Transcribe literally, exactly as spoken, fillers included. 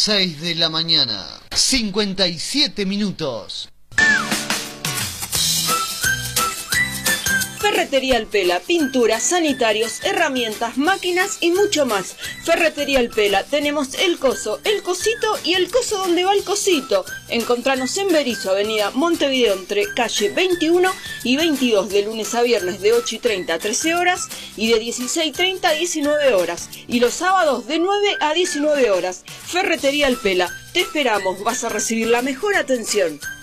seis de la mañana, cincuenta y siete minutos. Ferretería Alpela, pinturas, sanitarios, herramientas, máquinas y mucho más. Ferretería Alpela, tenemos el coso, el cosito y el coso donde va el cosito. Encontranos en Berisso, avenida Montevideo, entre calle veintiuno y veintidós, de lunes a viernes de ocho y treinta a trece horas y de dieciséis y treinta a diecinueve horas. Y los sábados de nueve a diecinueve horas. Ferretería Alpela, te esperamos, vas a recibir la mejor atención.